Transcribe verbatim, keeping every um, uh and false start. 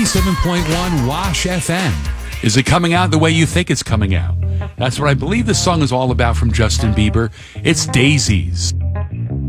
ninety-seven point one Wash F M. Is it coming out the way you think it's coming out? That's what I believe the song is all about from Justin Bieber. It's Daisies.